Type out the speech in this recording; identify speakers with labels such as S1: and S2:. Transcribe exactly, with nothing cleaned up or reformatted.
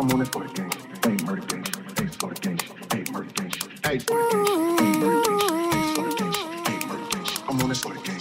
S1: I'm on this litigation, ain't murdercation, ain't litigation, ain't murdercation, ain't litigation, ain't murdercation, ain't litigation, ain't murdercation. I'm on this litigation.